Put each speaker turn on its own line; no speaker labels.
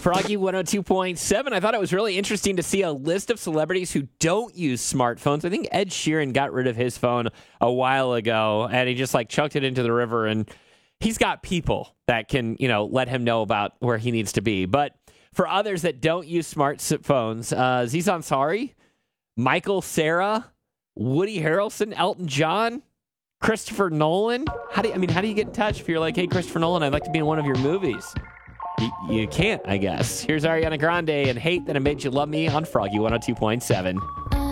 Froggy 102.7. I thought it was really interesting to see a list of celebrities who don't use smartphones. I think Ed Sheeran got rid of his phone a while ago, and he just chucked it into the river, and he's got people that can, let him know about where he needs to be. But for others that don't use smartphones, Aziz Ansari, Michael Cera, Woody Harrelson, Elton John, Christopher Nolan. How do you get in touch if you're like, hey, Christopher Nolan, I'd like to be in one of your movies? You can't, I guess. Here's Ariana Grande and Hate That I Made You Love Me on Froggy 102.7.